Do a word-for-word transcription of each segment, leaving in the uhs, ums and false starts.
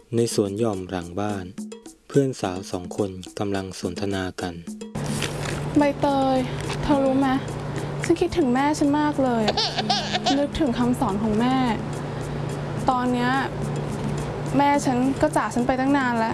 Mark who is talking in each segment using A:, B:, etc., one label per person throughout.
A: ในสวนหย่อมหลังบ้านเพื่อนสาวสองคนกำลังสนทนากัน
B: ใบเตยเธอรู้ไหมฉันคิดถึงแม่ฉันมากเลยนึกถึงคำสอนของแม่ ตอนนี้แม่ฉันก็จากฉันไปตั้งนานแล้ว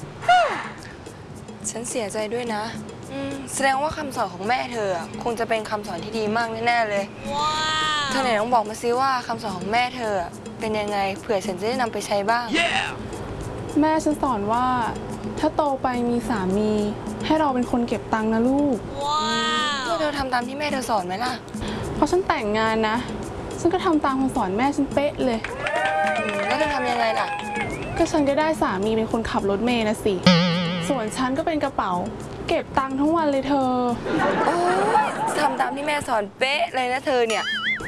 C: ฉันเสียใจด้วยนะแสดงว่าคำสอนของแม่เธอคงจะเป็นคำสอนที่ดีมากแน่ๆเลยเธอไหนลองบอกมาซิว่าคำสอนของแม่เธอเป็นยังไงเผื่อฉันจะได้นำไปใช้บ้าง
B: yeah! แม่ฉันสอนว่าถ้าโตไปมีสามีให้เราเป็นคนเก็บตังค์นะลูก
C: แล้วเธอทำตามที่แม่เธอสอนไหมล่ะ
B: พอฉันแต่งงานนะฉันก็ทำตามคำสอนแม่ฉันเป๊ะเลย
C: แล้วเธอทำยังไงล่ะ
B: ก็ฉันก็ได้สามีเป็นคนขับรถเมล์นะสิส่วนฉันก็เป็นกระเป๋าเก็บตังค์ทั้งวันเลยเธอ
C: โอ้ทำตามที่แม่สอนเป๊ะเลยนะเธอเนี่ย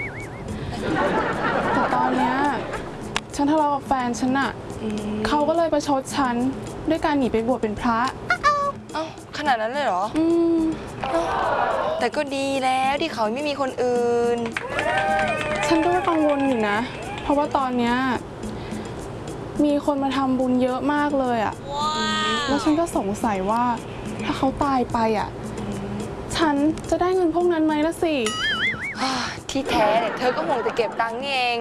B: แต่ตอนเนี้ยฉันทะเลาะกับแฟนฉันอะเขาก็เลยประชดฉันด้วยการหนีไปบวชเป็นพระ
C: เอ้าขนาดนั้นเลยเหรอ
B: อืม
C: แต่ก็ดีแล้วที่เขาไม่มีคนอื่น
B: ฉันก็กังวลอยู่นะเพราะว่าตอนเนี้ยมีคนมาทำบุญเยอะมากเลยอะแล้วฉันก็สงสัยว่าถ้าเขาตายไปอะฉันจะได้เงินพวกนั้นไหมล่ะสิ
C: ที่แท้เนี่ยเธอก็ห่วงแต่เก็บตังค์นี่เอง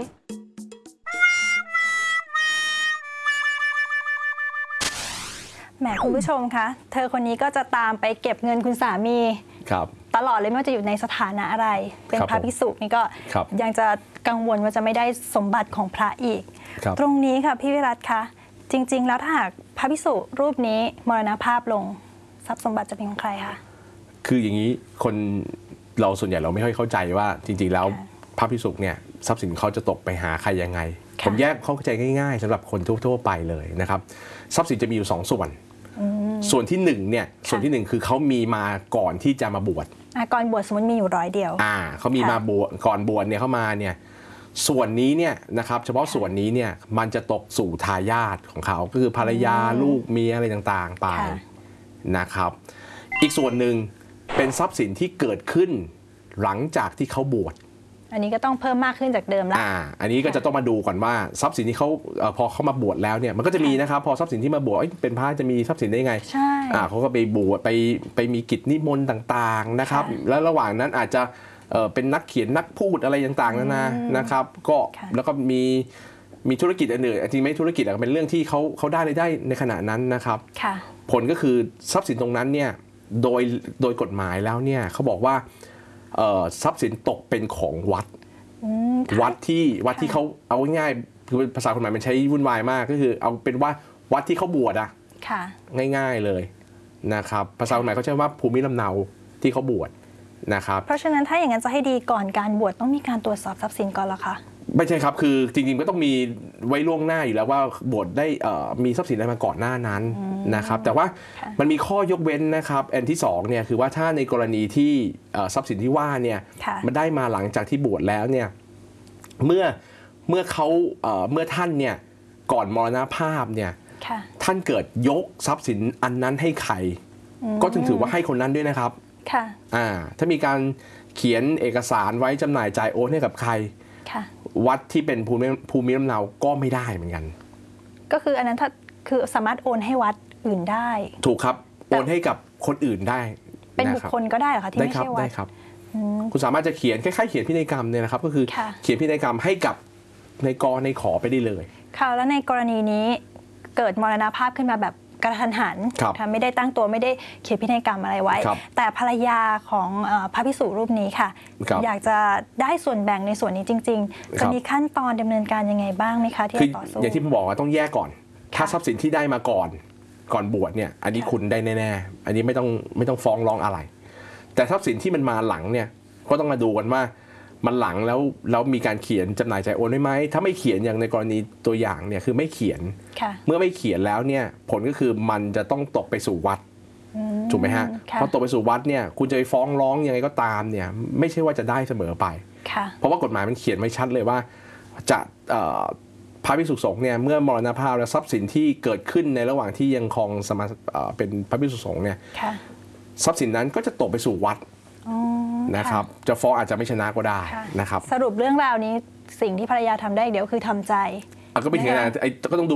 D: แหมคุณผู้ชมคะเธอคนนี้ก็จะตามไปเก็บเงินคุณสามี
E: ครับ
D: ตลอดเลยไม่ว่าจะอยู่ในสถานะอะไรเป็นพระภิกษุนี่ก็ยังจะกังวลว่าจะไม่ได้สมบัติของพระอีกตรงนี้ค่ะพี่วิรัตคะจริงๆแล้วถ้าหากพระภิกษุรูปนี้มรณภาพลงทรัพย์สมบัติจะเป็นของใครคะ
E: คืออย่างนี้คนเราส่วนใหญ่เราไม่ค่อยเข้าใจว่าจริงๆแล้วพระภิกษุเนี่ยทรัพย์สินเขาจะตกไปหาใครยังไงผมแยกเข้าใจง่ายๆสำหรับคนทั่วๆไปเลยนะครับทรัพย์สินจะมีอยู่สองส่วนส่วนที่หนึ่งเนี่ยส่วนที่หนึ่งคือเขามีมาก่อนที่จะมาบวช
D: ก่อนบวชสมมติมีอยู่ร้อยเดียว
E: อ่าเขามีมาบวชก่อนบวชเนี่ยเขามาเนี่ยส่วนนี้เนี่ยนะครับเฉพาะส่วนนี้เนี่ยมันจะตกสู่ทายาทของเขาก็คือภรรยาลูกเมียอะไรต่างๆไปนะครับอีกส่วนหนึ่งเป็นทรัพย์สินที่เกิดขึ้นหลังจากที่เขาบวช
D: อันนี้ก็ต้องเพิ่มมากขึ้นจากเดิมแล้ว
E: อ่าอันนี้ก็จะต้องมาดูก่อนว่าทรัพย์สินที่เขาพอเขามาบวชแล้วเนี่ยมันก็จะมีนะครับพอทรัพย์สินที่มาบวชเป็นพระจะมีทรัพย์สินได้ไง
D: ใช่
E: อ่าเขาก็ไปบวชไปไปมีกิจนิมนต์ต่างๆนะครับแล้วระหว่างนั้นอาจจะเออเป็นนักเขียนนักพูดอะไรต่างๆนานานะครับก็แล้วก็มีมีธุรกิจอื่นๆจริงไหมธุรกิจเป็นเรื่องที่เขาเขาได้รายได้ในขณะนั้นนะครับผลก็คือทรัพย์สินตรงนั้นเนี่ยโดยโดยกฎหมายแล้วเนี่ยเขาบอกว่าทรัพย์สินตกเป็นของวัดวัดที่วัดที่เขาเอาง่ายๆคือภาษากฎหมายมันใช้วุ่นวายมากก็คือเอาเป็นว่าวัดที่เขาบวชอะง่ายๆเลยนะครับภาษากฎหมายเขาใช้ว่าภูมิลำเนาที่เขาบวชนะครับ
D: เพราะฉะนั้นถ้าอย่างนั้นจะให้ดีก่อนการบวชต้องมีการตรวจสอบทรัพย์สินก่อนหรอคะ
E: ไม่ใช่ครับคือจริงๆก็ต้องมีไว้ล่วงหน้าอยู่แล้วว่าบวชได้มีทรัพย์สินอะไรมาก่อนหน้านั้นนะครับแต่ว่ามันมีข้อยกเว้นนะครับอันที่สองเนี่ยคือว่าถ้าในกรณีที่ทรัพย์สินที่ว่าเนี่ยมันได้มาหลังจากที่บวชแล้วเนี่ยเมื่อเมื่อเขาเมื่อท่านเนี่ยก่อนมรณภาพเนี่ยท่านเกิดยกทรัพย์สินอันนั้นให้ใครก็จึงถือว่าให้คนนั้นด้วยนะครับอ่าถ้ามีการเขียนเอกสารไว้จำหน่ายจ่ายโอนให้กับใครวัดที่เป็นภูมิภูมิลำเนาก็ไม่ได้เหมือนกัน
D: ก็คืออันนั้นถ้าคือสามารถโอนให้วัดอื่นได้
E: ถูกครับโอนให้กับคนอื่นได้
D: เป็นบุคคลก็ได้เหรอคะที่ไม่ใช่วัด
E: ได้ครับคุณสามารถจะเขียนคล้ายๆเขียนพินัยกรรมเนี่ยนะครับก็คือเขียนพินัยกรรมให้กับในกในขอไปได้เลย
D: ค่ะแล้วในกรณีนี้เกิดมรณภาพขึ้นมาแบบกระทันหันไม่ได้ตั้งตัวไม่ได้เขียนพินัยกรรมอะไรไว้แต่ภรรยาของพระภิกษุรูปนี้ค่ะอยากจะได้ส่วนแบ่งในส่วนนี้จริงๆจะมีขั้นตอนดำเนินการยังไงบ้างไหมคะที่จะต่อสู้
E: อย่างที่ผมบอกว่าต้องแยกก่อนถ้าทรัพย์สินที่ได้มาก่อนก่อนบวชเนี่ยอันนี้คุณได้แน่ๆอันนี้ไม่ต้องไม่ต้องฟ้องร้องอะไรแต่ทรัพย์สินที่มันมาหลังเนี่ยก็ต้องมาดูกันว่ามันหลังแล้วแล้วมีการเขียนจำหน่ายจ่ายโอนได้ไหมถ้าไม่เขียนอย่างในกรณีตัวอย่างเนี่ยคือไม่เขียนเมื่อไม่เขียนแล้วเนี่ยผลก็คือมันจะต้องตกไปสู่วัดถูกไหมฮะพอตกไปสู่วัดเนี่ยคุณจะไปฟ้องร้องยังไงก็ตามเนี่ยไม่ใช่ว่าจะได้เสมอไปเพราะว่ากฎหมายมันเขียนไว้ชัดเลยว่าจะพระภิกษุสงฆ์เนี่ยเมื่อมรณภาพแล้วทรัพย์สินที่เกิดขึ้นในระหว่างที่ยังครองสมาเป็นพระภิกษุสงฆ์เนี่ยทรัพย์สินนั้นก็จะตกไปสู่วัดนะครับจะฟ้องอาจจะไม่ชนะก็ได้นะครับ
D: สรุปเรื่องราวนี้สิ่งที่ภรรยาทำได้เดี๋ยวคือทำใจ
E: ก็ไม่ถึงขนาดก็ต้องดู